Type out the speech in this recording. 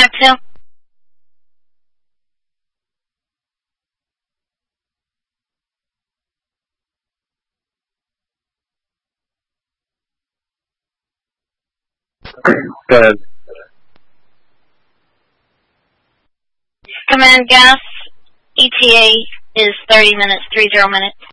Taxi. Go ahead. Command gas, ETA is 30 minutes, 30 minutes.